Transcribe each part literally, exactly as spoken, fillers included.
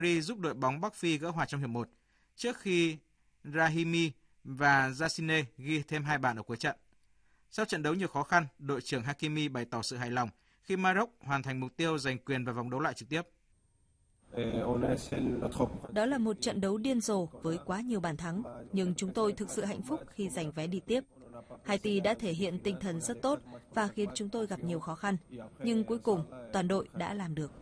giúp đội bóng Bắc Phi gỡ hòa trong hiệp một, trước khi Rahimi và Yassine ghi thêm hai bàn ở cuối trận. Sau trận đấu nhiều khó khăn, đội trưởng Hakimi bày tỏ sự hài lòng khi Maroc hoàn thành mục tiêu giành quyền vào vòng đấu loại trực tiếp. Đó là một trận đấu điên rồ với quá nhiều bàn thắng, nhưng chúng tôi thực sự hạnh phúc khi giành vé đi tiếp. Haiti đã thể hiện tinh thần rất tốt và khiến chúng tôi gặp nhiều khó khăn, nhưng cuối cùng toàn đội đã làm được.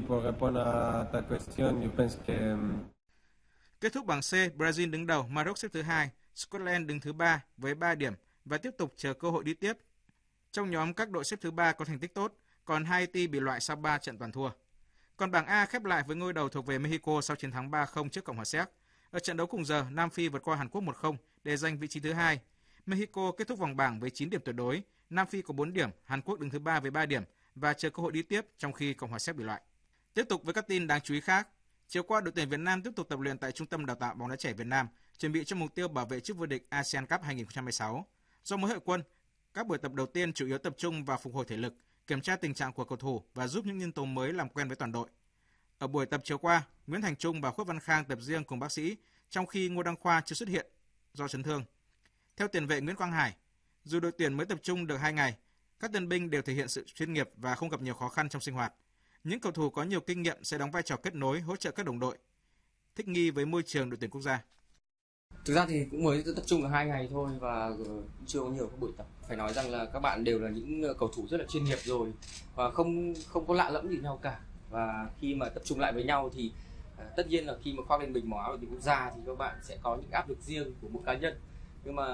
Kết thúc bảng C, Brazil đứng đầu, Maroc xếp thứ hai, Scotland đứng thứ ba với ba điểm và tiếp tục chờ cơ hội đi tiếp. Trong nhóm các đội xếp thứ ba có thành tích tốt, còn Haiti bị loại sau ba trận toàn thua. Còn bảng A khép lại với ngôi đầu thuộc về Mexico sau chiến thắng ba không trước Cộng hòa Séc. Ở trận đấu cùng giờ, Nam Phi vượt qua Hàn Quốc một không để giành vị trí thứ hai. Mexico kết thúc vòng bảng với chín điểm tuyệt đối, Nam Phi có bốn điểm, Hàn Quốc đứng thứ ba với ba điểm và chờ cơ hội đi tiếp, trong khi Cộng hòa Séc bị loại. Tiếp tục với các tin đáng chú ý khác. Chiều qua, đội tuyển Việt Nam tiếp tục tập luyện tại Trung tâm Đào tạo bóng đá trẻ Việt Nam, chuẩn bị cho mục tiêu bảo vệ chức vô địch a sê an Cup hai không một sáu. Do mới hội quân, các buổi tập đầu tiên chủ yếu tập trung vào phục hồi thể lực, kiểm tra tình trạng của cầu thủ và giúp những nhân tố mới làm quen với toàn đội. Ở buổi tập chiều qua, Nguyễn Thành Trung và Khuất Văn Khang tập riêng cùng bác sĩ, trong khi Ngô Đăng Khoa chưa xuất hiện do chấn thương. Theo tiền vệ Nguyễn Quang Hải, dù đội tuyển mới tập trung được hai ngày, các tân binh đều thể hiện sự chuyên nghiệp và không gặp nhiều khó khăn trong sinh hoạt. Những cầu thủ có nhiều kinh nghiệm sẽ đóng vai trò kết nối, hỗ trợ các đồng đội, thích nghi với môi trường đội tuyển quốc gia. Thực ra thì cũng mới tập trung được hai ngày thôi và chưa có nhiều các buổi tập. Phải nói rằng là các bạn đều là những cầu thủ rất là chuyên nghiệp rồi và không không có lạ lẫm gì nhau cả. Và khi mà tập trung lại với nhau thì à, tất nhiên là khi mà khoác lên mình màu áo đội tuyển quốc gia thì các bạn sẽ có những áp lực riêng của mỗi cá nhân. Nhưng mà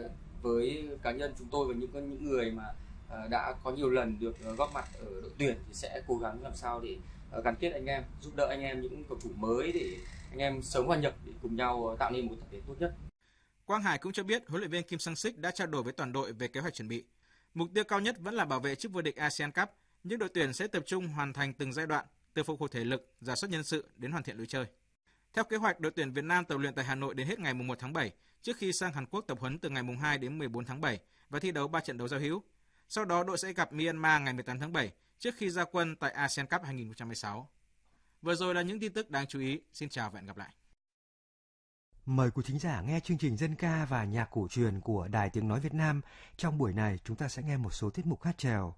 với cá nhân chúng tôi và những những người mà à, đã có nhiều lần được góp mặt ở đội tuyển thì sẽ cố gắng làm sao để à, gắn kết anh em, giúp đỡ anh em những cầu thủ mới để anh em sớm hòa nhập để cùng nhau tạo nên một tập thể tốt nhất. Quang Hải cũng cho biết huấn luyện viên Kim Sang-sik đã trao đổi với toàn đội về kế hoạch chuẩn bị. Mục tiêu cao nhất vẫn là bảo vệ chức vô địch a sê an Cup, nhưng đội tuyển sẽ tập trung hoàn thành từng giai đoạn, từ phục hồi thể lực, rà soát nhân sự đến hoàn thiện lối chơi. Theo kế hoạch, đội tuyển Việt Nam tập luyện tại Hà Nội đến hết ngày mùng một tháng bảy, trước khi sang Hàn Quốc tập huấn từ ngày mùng hai đến mười bốn tháng bảy và thi đấu ba trận đấu giao hữu. Sau đó đội sẽ gặp Myanmar ngày mười tám tháng bảy trước khi ra quân tại a sê an Cup hai không một sáu. Vừa rồi là những tin tức đáng chú ý. Xin chào và hẹn gặp lại. Mời quý thính giả nghe chương trình dân ca và nhạc cổ truyền của Đài Tiếng Nói Việt Nam. Trong buổi này chúng ta sẽ nghe một số tiết mục hát chèo.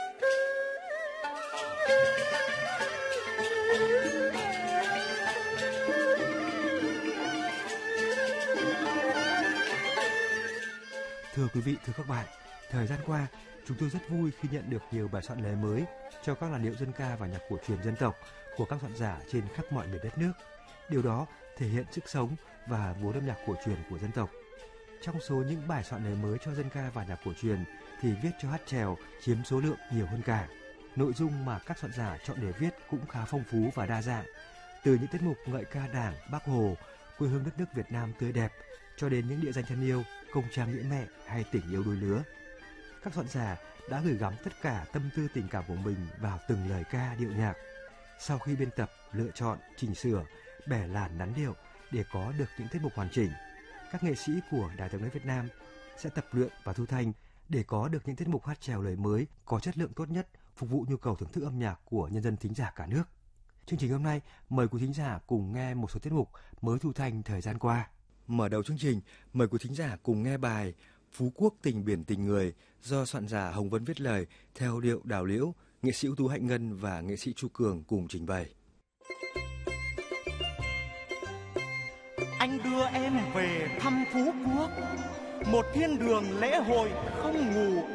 Thưa quý vị, thưa các bạn, thời gian qua chúng tôi rất vui khi nhận được nhiều bài soạn lời mới cho các làn điệu dân ca và nhạc cổ truyền dân tộc của các soạn giả trên khắp mọi miền đất nước. Điều đó thể hiện sức sống và vốn âm nhạc cổ truyền của dân tộc. Trong số những bài soạn lời mới cho dân ca và nhạc cổ truyền thì viết cho hát chèo chiếm số lượng nhiều hơn cả. Nội dung mà các soạn giả chọn để viết cũng khá phong phú và đa dạng, từ những tiết mục ngợi ca Đảng, Bác Hồ, quê hương đất nước Việt Nam tươi đẹp, cho đến những địa danh thân yêu, công trang nghĩa mẹ hay tình yêu đôi lứa. Các soạn giả đã gửi gắm tất cả tâm tư tình cảm của mình vào từng lời ca điệu nhạc. Sau khi biên tập, lựa chọn, chỉnh sửa, bẻ làn nắn điệu để có được những tiết mục hoàn chỉnh, các nghệ sĩ của Đài Tiếng Nói Việt Nam sẽ tập luyện và thu thanh để có được những tiết mục hát chèo lời mới có chất lượng tốt nhất, phục vụ nhu cầu thưởng thức âm nhạc của nhân dân thính giả cả nước. Chương trình hôm nay mời quý thính giả cùng nghe một số tiết mục mới thu thanh thời gian qua. Mở đầu chương trình, mời quý thính giả cùng nghe bài Phú Quốc tình biển tình người do soạn giả Hồng Vân viết lời theo điệu đào liễu, nghệ sĩ ưu tú Hạnh Ngân và nghệ sĩ Chu Cường cùng trình bày. Anh đưa em về thăm Phú Quốc, một thiên đường lễ hội không ngủ